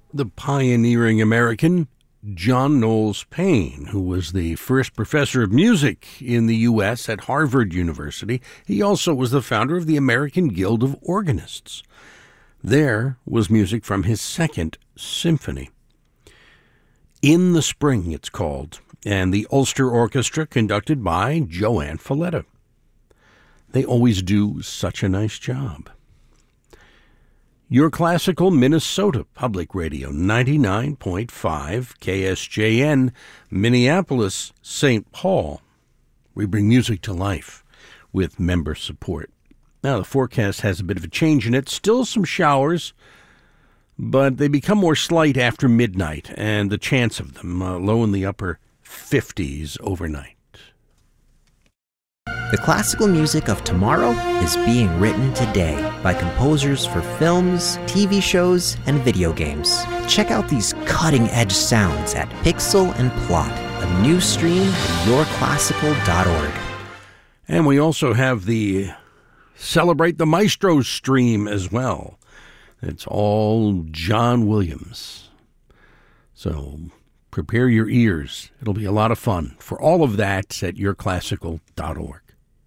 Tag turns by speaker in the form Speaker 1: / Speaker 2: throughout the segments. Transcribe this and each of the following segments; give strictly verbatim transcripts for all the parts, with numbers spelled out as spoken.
Speaker 1: The pioneering American John Knowles Paine, who was the first professor of music in the U S at Harvard University. He also was the founder of the American Guild of Organists. There was music from his second symphony. In the Spring, it's called, and the Ulster Orchestra, conducted by Joanne Falletta. They always do such a nice job. Your Classical Minnesota Public Radio, ninety-nine point five K S J N, Minneapolis, Saint Paul. We bring music to life with member support. Now, the forecast has a bit of a change in it. Still some showers, but they become more slight after midnight, and the chance of them uh, low in the upper fifties overnight.
Speaker 2: The classical music of tomorrow is being written today by composers for films, T V shows, and video games. Check out these cutting-edge sounds at Pixel and Plot, a new stream at your classical dot org.
Speaker 1: And we also have the Celebrate the Maestros stream as well. It's all John Williams. So prepare your ears. It'll be a lot of fun. For all of that at your classical dot org.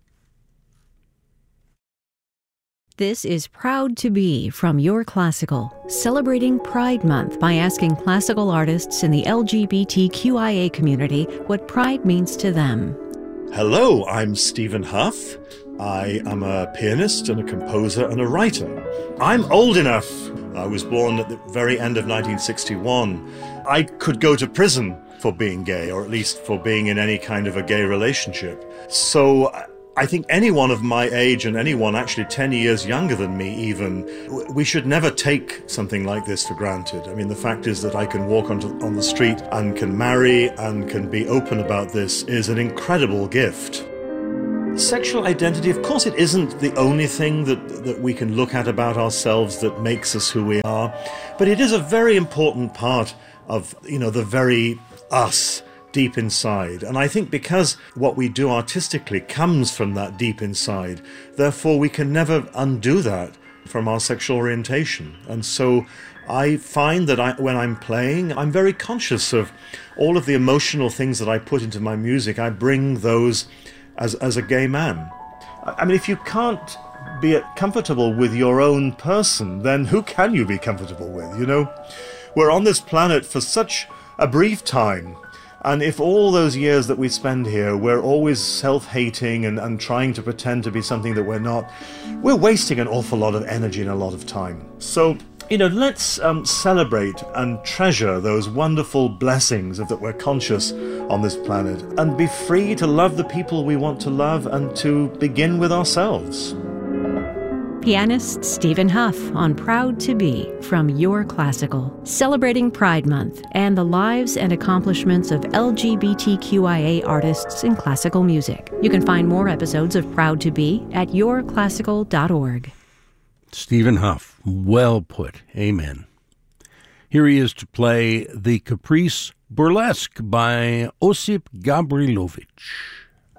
Speaker 3: This is Proud to Be from Your Classical, celebrating Pride Month by asking classical artists in the L G B T Q I A community what pride means to them.
Speaker 4: Hello, I'm Stephen Huff. I am a pianist and a composer and a writer. I'm old enough. I was born at the very end of nineteen sixty-one. I could go to prison for being gay, or at least for being in any kind of a gay relationship. So I think anyone of my age, and anyone actually ten years younger than me even, we should never take something like this for granted. I mean, the fact is that I can walk onto, on the street and can marry and can be open about this is an incredible gift. Sexual identity, of course, it isn't the only thing that, that we can look at about ourselves that makes us who we are, but it is a very important part of, you know, the very us deep inside. And I think because what we do artistically comes from that deep inside, therefore we can never undo that from our sexual orientation. And so I find that I, when I'm playing, I'm very conscious of all of the emotional things that I put into my music. I bring those as, as a gay man. I mean, if you can't be comfortable with your own person, then who can you be comfortable with, you know? We're on this planet for such a brief time. And if all those years that we spend here, we're always self-hating and, and trying to pretend to be something that we're not, we're wasting an awful lot of energy and a lot of time. So, you know, let's um, celebrate and treasure those wonderful blessings of that we're conscious on this planet and be free to love the people we want to love and to begin with ourselves.
Speaker 3: Pianist Stephen Huff on Proud to Be from Your Classical, celebrating Pride Month and the lives and accomplishments of L G B T Q I A artists in classical music. You can find more episodes of Proud to Be at your classical dot org.
Speaker 1: Stephen Huff, well put. Amen. Here he is to play the Caprice Burlesque by Osip Gabrilowicz.